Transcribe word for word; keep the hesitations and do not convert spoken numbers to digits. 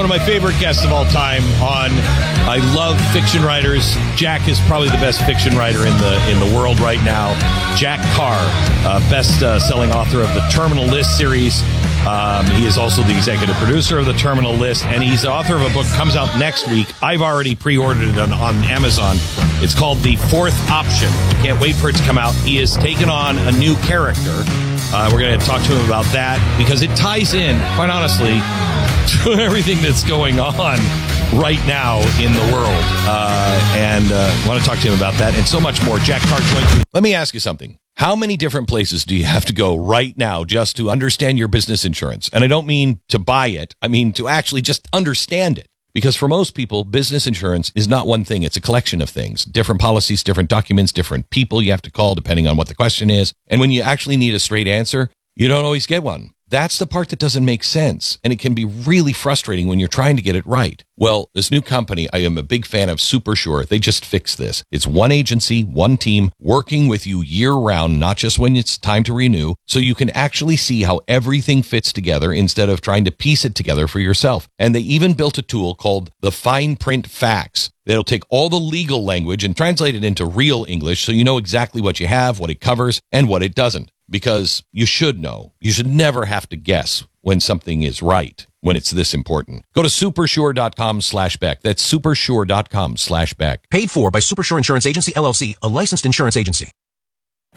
of my favorite guests of all time on. I love fiction writers. Jack is probably the best fiction writer in the in the world right now. Jack Carr, uh, best-selling uh, author of the Terminal List series. Um, he is also the executive producer of the Terminal List, and he's the author of a book that comes out next week. I've already pre-ordered it on, on Amazon. It's called The Fourth Option. Can't wait for it to come out. He has taken on a new character. Uh, we're going to talk to him about that because it ties in, quite honestly, to everything that's going on right now in the world. Uh, and uh, I want to talk to him about that and so much more. Jack Carr joins me. Let me ask you something. How many different places do you have to go right now just to understand your business insurance? And I don't mean to buy it. I mean to actually just understand it. Because for most people, business insurance is not one thing. It's a collection of things, different policies, different documents, different people you have to call depending on what the question is. And when you actually need a straight answer, you don't always get one. That's the part that doesn't make sense. And it can be really frustrating when you're trying to get it right. Well, this new company, I am a big fan of SuperSure. They just fixed this. It's one agency, one team, working with you year round, not just when it's time to renew, so you can actually see how everything fits together instead of trying to piece it together for yourself. And they even built a tool called the Fine Print Facts that'll take all the legal language and translate it into real English so you know exactly what you have, what it covers, and what it doesn't. Because you should know. You should never have to guess when something is right, when it's this important. Go to supersure.com slash Beck. That's supersure.com slash Beck. Paid for by Supersure Insurance Agency, L L C, a licensed insurance agency.